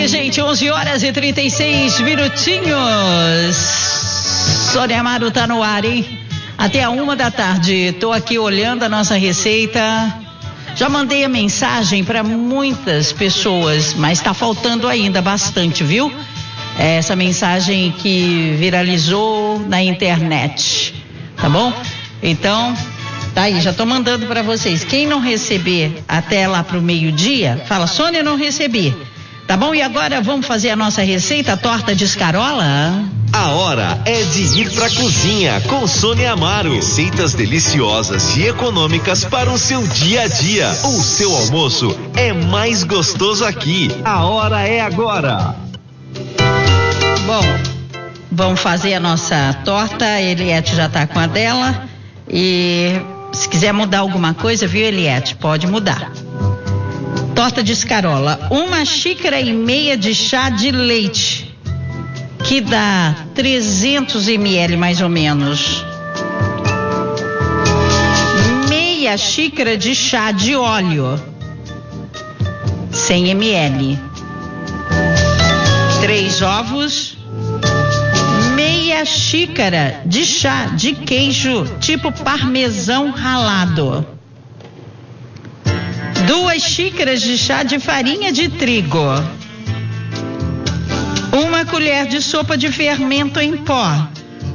tarde, gente. 11h36. Sônia Amaro tá no ar, hein? Até a 1h. Tô aqui olhando a nossa receita. Já mandei a mensagem para muitas pessoas, mas tá faltando ainda bastante, viu? Essa mensagem que viralizou na internet, tá bom? Então, tá aí, já tô mandando para vocês. Quem não receber até lá pro meio-dia, fala: Sônia, não recebi. Tá bom? E agora vamos fazer a nossa receita, a torta de escarola? A hora é de ir pra cozinha com Sônia Amaro. Receitas deliciosas e econômicas para o seu dia a dia. O seu almoço é mais gostoso aqui. A hora é agora. Bom, vamos fazer a nossa torta. A Eliette já tá com a dela. E se quiser mudar alguma coisa, viu, Eliette? Pode mudar. Torta de escarola, 1,5 xícaras de chá de leite, que dá 300 ml mais ou menos. Meia xícara de chá de óleo, 100 ml. 3 ovos. Meia xícara de chá de queijo tipo parmesão ralado. 2 xícaras de chá de farinha de trigo. 1 colher de sopa de fermento em pó.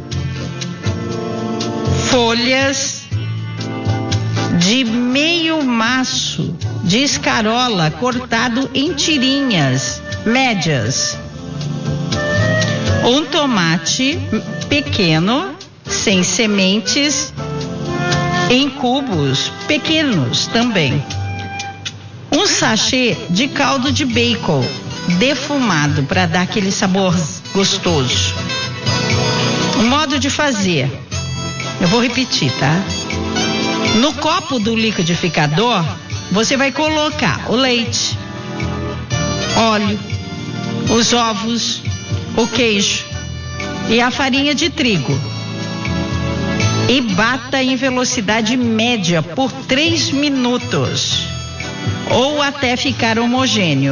Folhas de meio maço de escarola cortado em tirinhas médias. 1 tomate pequeno, sem sementes, em cubos pequenos também. 1 sachê de caldo de bacon defumado para dar aquele sabor gostoso. O modo de fazer, eu vou repetir, tá? No copo do liquidificador, você vai colocar o leite, óleo, os ovos, o queijo e a farinha de trigo. E bata em velocidade média por 3 minutos. Ou até ficar homogêneo.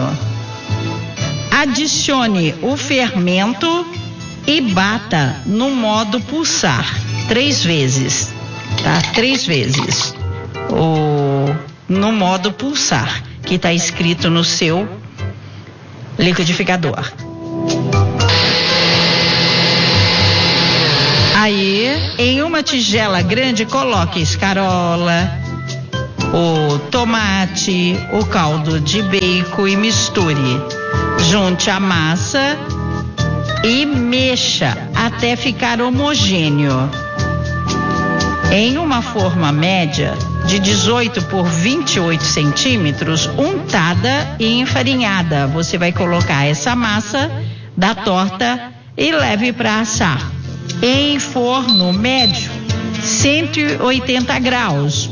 Adicione o fermento e bata no modo pulsar 3 vezes, tá? 3 vezes. No modo pulsar, que está escrito no seu liquidificador. Aí, em uma tigela grande, coloque escarola, o tomate, o caldo de bacon e misture. Junte a massa e mexa até ficar homogêneo. Em uma forma média de 18 por 28 centímetros, untada e enfarinhada, você vai colocar essa massa da torta e leve para assar. Em forno médio, 180 graus.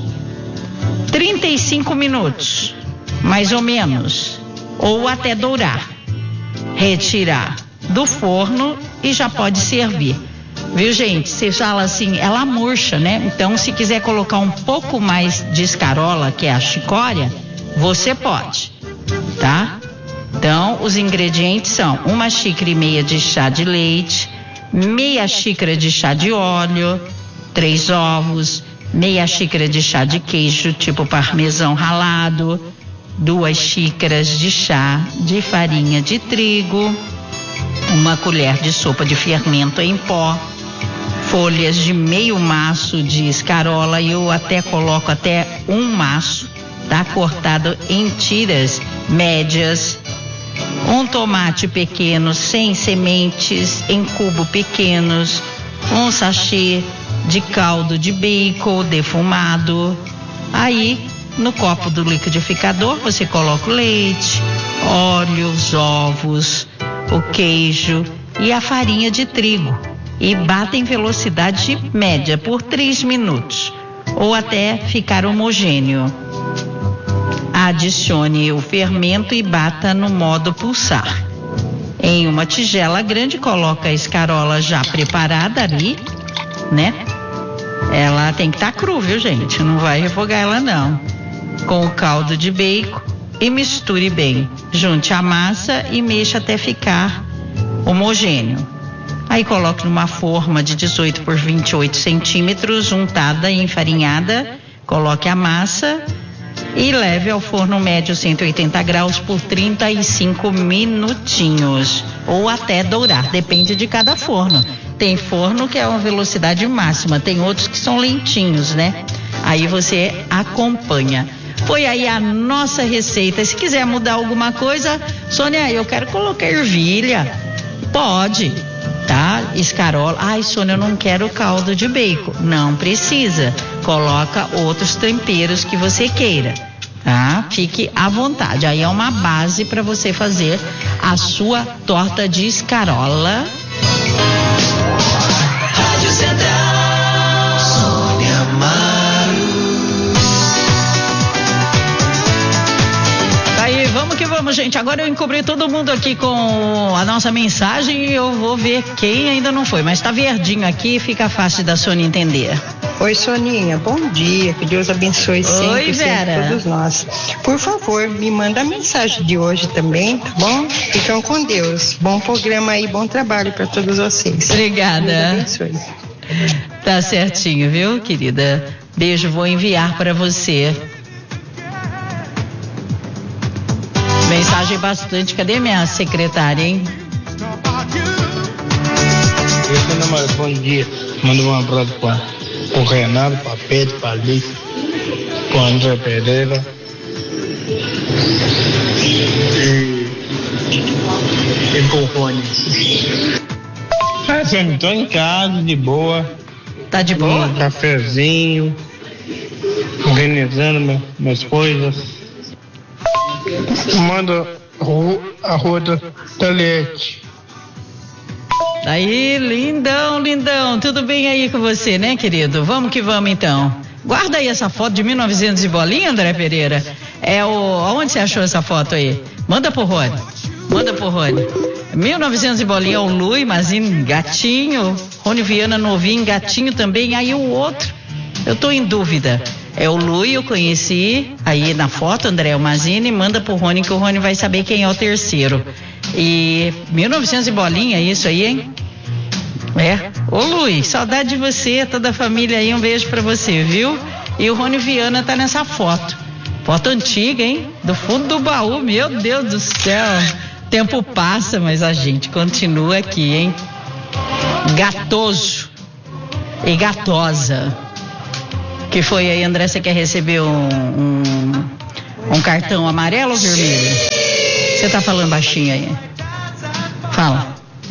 35 minutos, mais ou menos, ou até dourar. Retirar do forno e já pode servir. Viu, gente? Você fala assim, ela murcha, né? Então, se quiser colocar um pouco mais de escarola, que é a chicória, você pode, tá? Então, os ingredientes são 1,5 xícaras de chá de leite, meia xícara de chá de óleo, 3 ovos, meia xícara de chá de queijo tipo parmesão ralado, 2 xícaras de chá de farinha de trigo, 1 colher de sopa de fermento em pó, folhas de meio maço de escarola, e eu até coloco até 1 maço, tá? Cortado em tiras médias. 1 tomate pequeno sem sementes em cubo pequenos, 1 sachê de caldo de bacon defumado. Aí, no copo do liquidificador, você coloca o leite, óleo, os ovos, o queijo e a farinha de trigo e bata em velocidade média por 3 minutos ou até ficar homogêneo. Adicione o fermento e bata no modo pulsar. Em uma tigela grande, coloca a escarola já preparada ali, né? Ela tem que estar cru, viu, gente? Não vai refogar ela, não. Com o caldo de bacon, e misture bem. Junte a massa e mexa até ficar homogêneo. Aí coloque numa forma de 18 por 28 centímetros, untada e enfarinhada. Coloque a massa e leve ao forno médio 180 graus por 35 minutinhos. Ou até dourar, depende de cada forno. Tem forno que é uma velocidade máxima, tem outros que são lentinhos, né? Aí você acompanha. Foi aí a nossa receita. Se quiser mudar alguma coisa, Sônia, eu quero colocar ervilha. Pode, tá? Escarola. Ai, Sônia, eu não quero caldo de bacon. Não precisa. Coloca outros temperos que você queira, tá? Fique à vontade. Aí é uma base para você fazer a sua torta de escarola. Rádio Central, Sônia Amaro. Aí, vamos que vamos, gente. Agora eu encobri todo mundo aqui com a nossa mensagem e eu vou ver quem ainda não foi. Mas tá verdinho aqui, fica fácil da Sônia entender. Oi, Soninha, bom dia, que Deus abençoe sempre, Oi, Vera. sempre todos nós. Por favor, me manda a mensagem de hoje também, tá bom? Ficam com Deus. Bom programa aí, bom trabalho para todos vocês. Obrigada. Deus abençoe. Tá certinho, viu, querida? Beijo, vou enviar para você. Mensagem bastante. Cadê minha secretária, hein? Bom dia. Manda um abraço para o Renato, para Pedro, para Alice, para o André Pereira. E para o Rony. Sempre estou em casa, de boa. Tá de boa? Um cafezinho, organizando minhas coisas. Manda a Roda Talete. Aí, lindão, lindão. Tudo bem aí com você, né, querido? Vamos que vamos, então. Guarda aí essa foto de 1900 e bolinha, André Pereira. Aonde você achou essa foto aí? Manda pro Rony. 1900 e bolinha, o Lui, Mazini, gatinho. Rony Viana, novinho, gatinho também. Aí o outro, eu tô em dúvida. É o Lui, eu conheci aí na foto, André Mazini. Manda pro Rony, que o Rony vai saber quem é o terceiro. E 1900 e bolinha, isso aí, hein? Ô Luiz, saudade de você, toda a família aí, um beijo pra você, viu? E o Rony Viana tá nessa foto. Foto antiga, hein? Do fundo do baú, meu Deus do céu. Tempo passa, mas a gente continua aqui, hein? Gatoso e gatosa. Que foi aí, André, você quer receber um cartão amarelo ou vermelho? Você tá falando baixinho aí? Fala.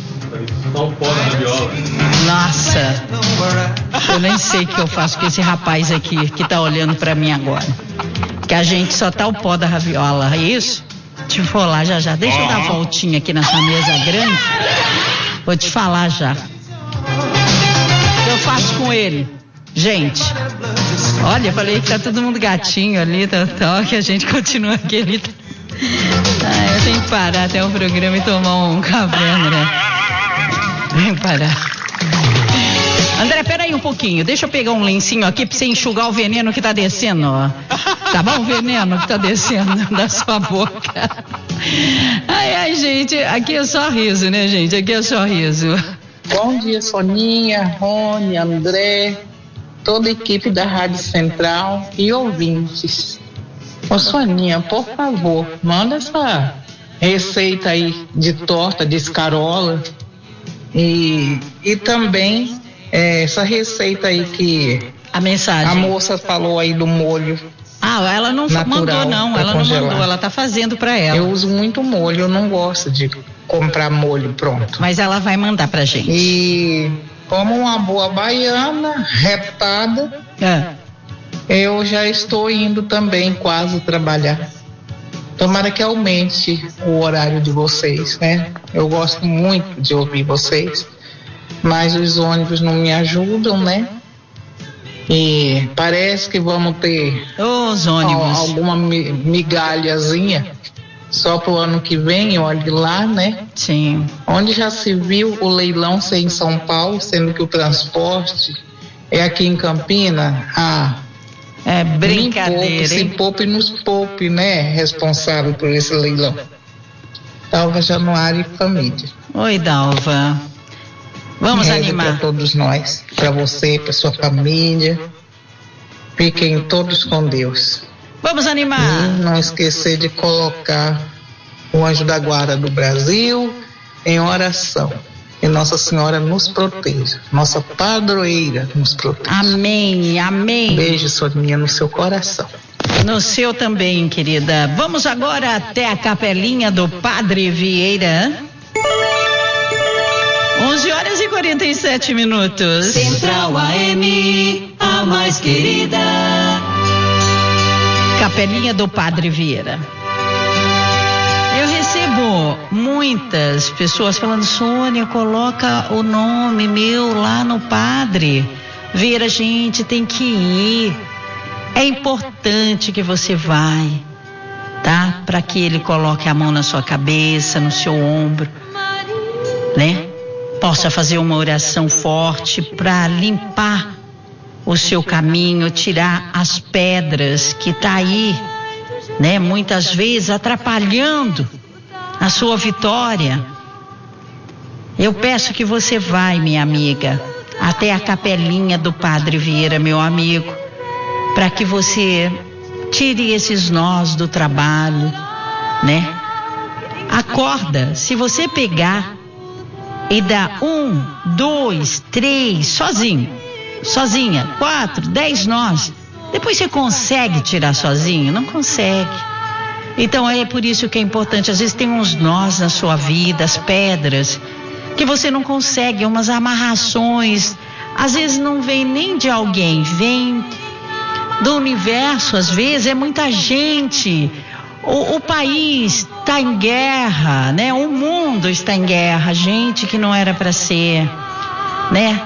Nossa, eu nem sei o que eu faço com esse rapaz aqui que tá olhando pra mim agora. Que a gente só tá o pó da raviola, é isso? Deixa eu falar já. Deixa eu dar uma voltinha aqui nessa mesa grande. Vou te falar já. O que eu faço com ele? Gente, olha, eu falei que tá todo mundo gatinho ali, que a gente continua aqui. Eu tenho que parar até o programa e tomar um café, André. Tem que parar. André, peraí um pouquinho, deixa eu pegar um lencinho aqui pra você enxugar o veneno que tá descendo, ó. Tá bom? O veneno que tá descendo da sua boca. Ai, gente, aqui é só riso, né, gente? Aqui é só riso. Bom dia, Soninha, Rony, André, toda a equipe da Rádio Central e ouvintes. Ô Soninha, por favor, manda essa receita aí de torta de escarola e também essa receita aí que a mensagem. A moça falou aí do molho. Ela não mandou não, ela não mandou, ela tá fazendo pra ela. Eu uso muito molho, eu não gosto de comprar molho pronto. Mas ela vai mandar pra gente. E como uma boa baiana, retada, eu já estou indo também quase trabalhar. Tomara que aumente o horário de vocês, né? Eu gosto muito de ouvir vocês, mas os ônibus não me ajudam, né? E parece que vamos ter os ônibus. Alguma migalhazinha só pro ano que vem, olhe lá, né? Sim. Onde já se viu o leilão ser em São Paulo, sendo que o transporte é aqui em Campina? É brincadeira, se poupe e nos poupe, né? Responsável por esse leilão. Dalva Januário e família. Oi, Dalva. Vamos animar. Para todos nós, para você, para sua família. Fiquem todos com Deus. Vamos animar. E não esquecer de colocar o Anjo da Guarda do Brasil em oração. Que Nossa Senhora nos proteja. Nossa padroeira nos proteja. Amém, amém. Um beijo, Soninha, no seu coração. No seu também, querida. Vamos agora até a capelinha do Padre Vieira. 11h47. Central AM, a mais querida. Capelinha do Padre Vieira. Eu recebo muitas pessoas falando: Sônia, coloca o nome meu lá no Padre Vieira. Gente, tem que ir. É importante que você vai, tá? Para que ele coloque a mão na sua cabeça, no seu ombro, né? Possa fazer uma oração forte para limpar o seu caminho, tirar as pedras que tá aí, né? Muitas vezes atrapalhando a sua vitória. Eu peço que você vai, minha amiga, até a capelinha do Padre Vieira, meu amigo, para que você tire esses nós do trabalho, né? Acorda, se você pegar e dá 1, 2, 3, sozinha, 4, 10 nós, depois você consegue tirar sozinho? Não consegue. Então é por isso que é importante. Às vezes tem uns nós na sua vida, as pedras, que você não consegue, umas amarrações, às vezes não vem nem de alguém, vem do universo. Às vezes é muita gente. O país está em guerra, né? O mundo está em guerra, gente que não era para ser, né?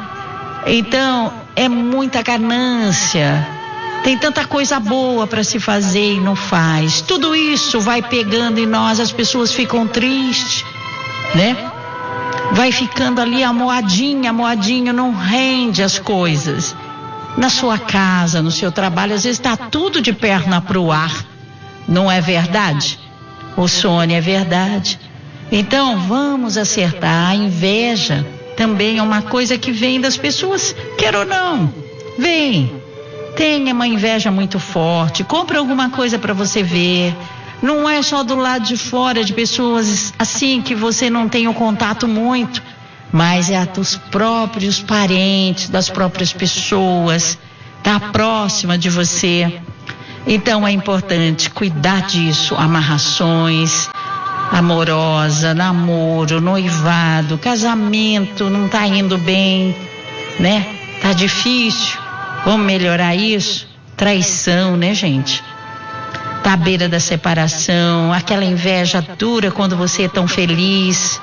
Então é muita ganância, tem tanta coisa boa para se fazer e não faz. Tudo isso vai pegando em nós, as pessoas ficam tristes, né? Vai ficando ali amoadinho, não rende as coisas. Na sua casa, no seu trabalho, às vezes está tudo de perna pro ar. Não é verdade? O Sônia, é verdade. Então, vamos acertar. A inveja também é uma coisa que vem das pessoas, quer ou não. Vem. Tenha uma inveja muito forte. Compre alguma coisa para você ver. Não é só do lado de fora, de pessoas assim que você não tem o contato muito, mas é dos próprios parentes, das próprias pessoas, tá próxima de você. Então é importante cuidar disso, amarrações, amorosa, namoro, noivado, casamento, não tá indo bem, né? Tá difícil, vamos melhorar isso? Traição, né, gente? Tá à beira da separação, aquela inveja dura quando você é tão feliz,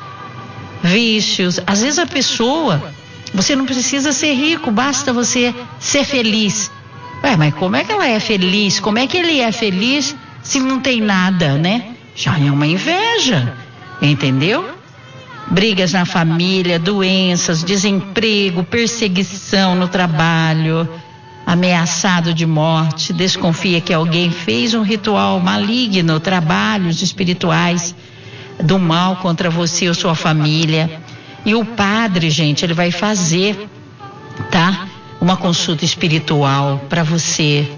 vícios. Às vezes a pessoa, você não precisa ser rico, basta você ser feliz. Ué, mas como é que ela é feliz? Como é que ele é feliz se não tem nada, né? Já é uma inveja, entendeu? Brigas na família, doenças, desemprego, perseguição no trabalho, ameaçado de morte, desconfia que alguém fez um ritual maligno, trabalhos espirituais do mal contra você ou sua família. E o padre, gente, ele vai fazer, tá? Uma consulta espiritual para você,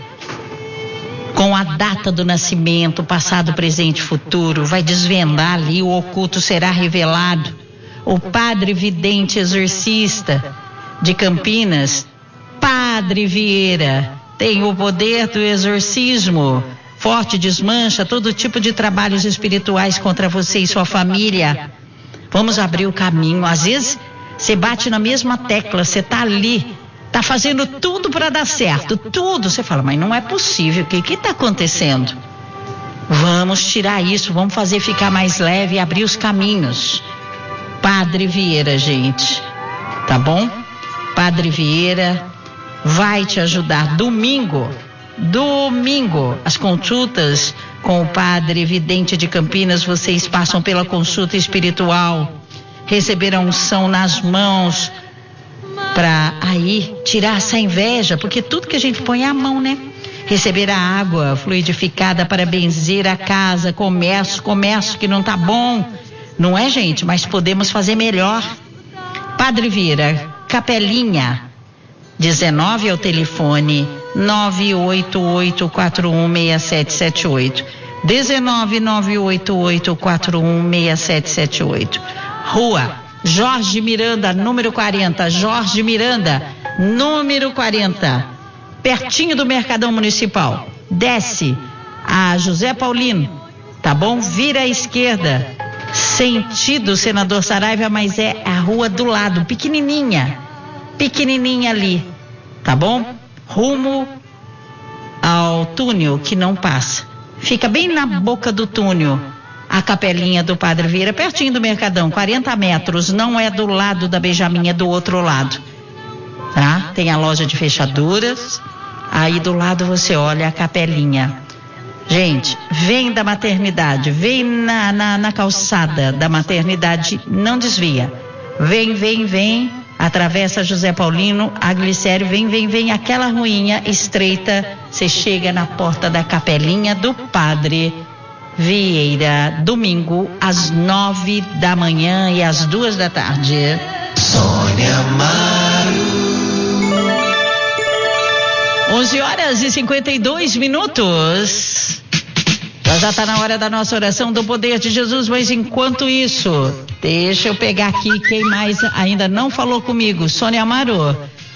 com a data do nascimento, passado, presente e futuro, vai desvendar ali, o oculto será revelado. O padre vidente exorcista de Campinas, Padre Vieira, tem o poder do exorcismo, forte, desmancha todo tipo de trabalhos espirituais contra você e sua família. Vamos abrir o caminho. Às vezes você bate na mesma tecla, você tá ali, tá fazendo tudo para dar certo, tudo. Você fala, mas não é possível, o que tá acontecendo? Vamos tirar isso, vamos fazer ficar mais leve e abrir os caminhos. Padre Vieira, gente, tá bom? Padre Vieira vai te ajudar. Domingo, as consultas com o Padre Vidente de Campinas, vocês passam pela consulta espiritual, receberão unção nas mãos, para aí tirar essa inveja, porque tudo que a gente põe é a mão, né? receber a água fluidificada para benzer a casa, comércio que não tá bom. Não é, gente? Mas podemos fazer melhor. Padre Vieira, Capelinha, 19 é o telefone, 988416778. 19988416778. Rua Jorge Miranda, número 40. Jorge Miranda, número 40. Pertinho do Mercadão Municipal. Desce a José Paulino, tá bom? Vira à esquerda, sentido Senador Saraiva, mas é a rua do lado, pequenininha ali, tá bom? Rumo ao túnel que não passa. Fica bem na boca do túnel a capelinha do Padre Vieira, pertinho do Mercadão, 40 metros, não é do lado da Benjamin, é do outro lado, tá? Tem a loja de fechaduras, aí do lado você olha a capelinha. Gente, vem da maternidade, vem na calçada da maternidade, não desvia. Vem, atravessa José Paulino, a Glicério, vem, aquela ruinha estreita, você chega na porta da capelinha do Padre Vieira, domingo, às 9 da manhã e às 2 da tarde. Sônia Amaro. 11h52. Já está na hora da nossa oração do poder de Jesus, mas enquanto isso, deixa eu pegar aqui quem mais ainda não falou comigo. Sônia Amaro.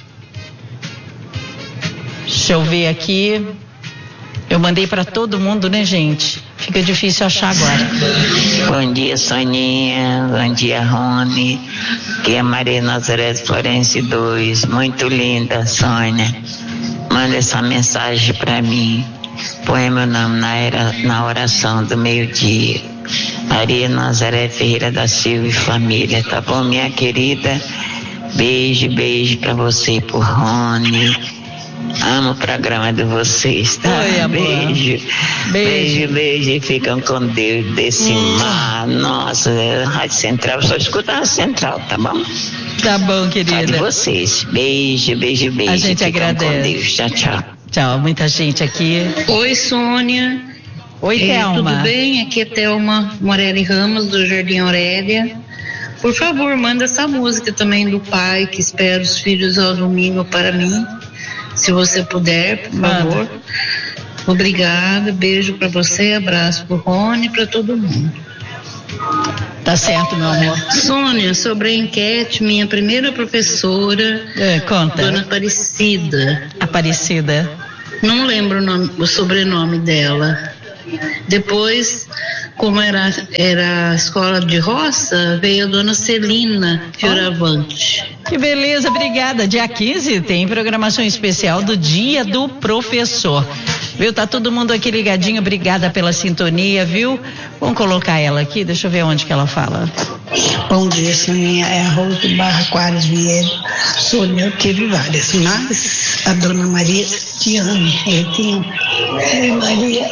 Deixa eu ver aqui. Eu mandei para todo mundo, né, gente? Fica difícil achar agora. Bom dia, Soninha. Bom dia, Rony. Aqui é Maria Nazaré Florencio 2. Muito linda, Sônia. Manda essa mensagem para mim. Põe meu nome na oração do meio-dia. Maria Nazaré Ferreira da Silva e família, tá bom, minha querida? Beijo pra você e pro Rony. Amo o programa de vocês, tá? Oi, amor. Beijo. E ficam com Deus desse mar. Nossa, Rádio Central, só escuta a Rádio Central, tá bom? Tá bom, querida. Tá de vocês. Beijo. A gente ficam agradece. Com Deus. Tchau. Tchau, muita gente aqui. Oi, Sônia. Oi, Thelma. Tudo bem? Aqui é Thelma Morelli Ramos, do Jardim Aurélia. Por favor, manda essa música também do pai, que espera os filhos ao domingo para mim. Se você puder, por favor. Obrigada, beijo para você, abraço pro Rony e para todo mundo. Tá certo, meu amor. Sônia, sobre a enquete, minha primeira professora, conta. Dona Aparecida. Não lembro o sobrenome dela. Depois, como era a escola de roça, veio a Dona Celina Fioravante. Que beleza, obrigada. Dia 15 tem programação especial do Dia do Professor. Viu? Tá todo mundo aqui ligadinho, obrigada pela sintonia, viu? Vamos colocar ela aqui, deixa eu ver onde que ela fala. Bom dia, Soninha, é a Rose do Barra Aquários Vieira. Sônia, eu tive várias, mas a Dona Maria Tiane, eu tinha. Maria,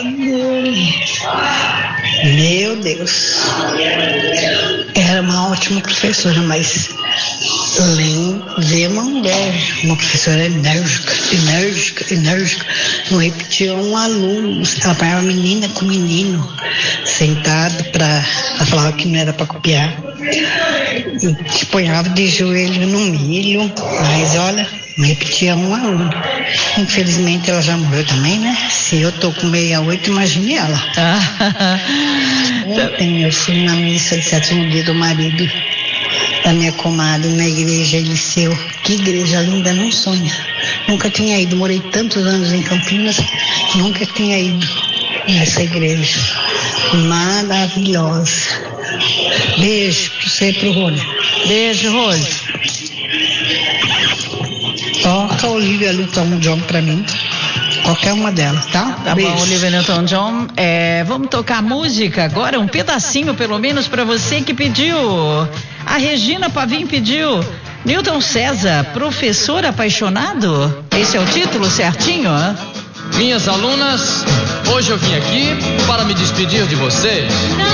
meu Deus, era uma ótima professora, mas ver uma mulher, uma professora enérgica, não repetia um aluno, ela apanhava menina com menino, sentado ela falava que não era para copiar, e se ponhava de joelho no milho, mas olha, não repetia um aluno. Infelizmente ela já morreu também, né? Se eu tô com 68, imagine ela. Ontem eu fui na missa de 7º dia do marido da minha comadre na igreja Eliseu. Que igreja linda, não sonha. Nunca tinha ido, morei tantos anos em Campinas, nunca tinha ido nessa igreja. Maravilhosa. Beijo pra você e pro Rony. Beijo, Rony. Toca a Olivia Newton-John pra mim. Qualquer uma delas, tá? Tá bom, Olivia Newton-John. Vamos tocar música agora, um pedacinho pelo menos pra você que pediu. A Regina Pavim pediu. Newton César, professor apaixonado? Esse é o título certinho, ó? Minhas alunas, hoje eu vim aqui para me despedir de vocês.